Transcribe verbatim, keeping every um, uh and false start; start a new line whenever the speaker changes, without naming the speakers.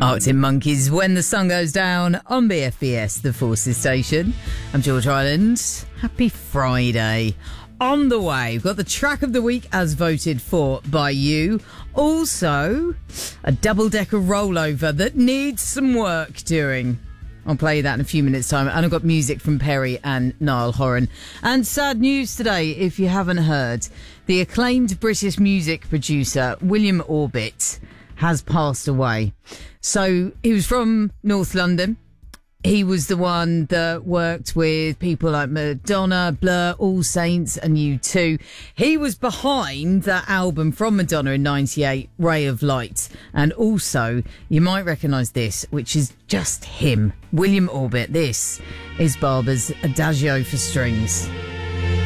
Arctic Monkeys, When the Sun Goes Down on B F B S, the Forces Station. I'm George Ireland. Happy Friday. On the way, we've got the track of the week as voted for by you. Also, a double-decker rollover that needs some work doing. I'll play that in a few minutes' time. And I've got music from Perry and Niall Horan. And sad news today, if you haven't heard. The acclaimed British music producer, William Orbit, has passed away. So he was from North London. He was the one that worked with people like Madonna, Blur, All Saints and U two. He was behind that album from Madonna in ninety-eight, Ray of Light. And also, you might recognise this, which is just him, William Orbit. This is Barber's Adagio for Strings.